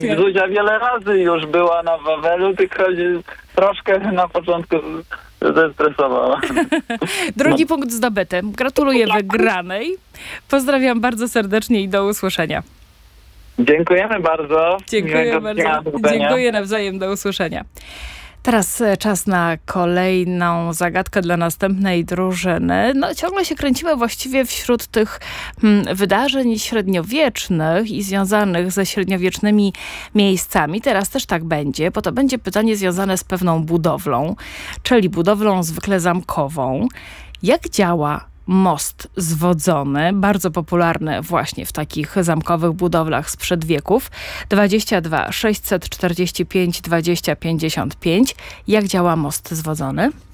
Zuzia wiele razy już była na Wawelu, tylko troszkę na początku zestresowała. Drugi punkt zdobyty. Gratuluję wygranej. Pozdrawiam bardzo serdecznie i do usłyszenia. Dziękujemy bardzo. Dziękuję Miłego bardzo. dnia, do widzenia. Dziękuję nawzajem, do usłyszenia. Teraz czas na kolejną zagadkę dla następnej drużyny. No, ciągle się kręcimy właściwie wśród tych wydarzeń średniowiecznych i związanych ze średniowiecznymi miejscami. Teraz też tak będzie, bo to będzie pytanie związane z pewną budowlą, czyli budowlą zwykle zamkową. Jak działa most zwodzony, bardzo popularny właśnie w takich zamkowych budowlach sprzed wieków? 22 645 20 55. Jak działa most zwodzony?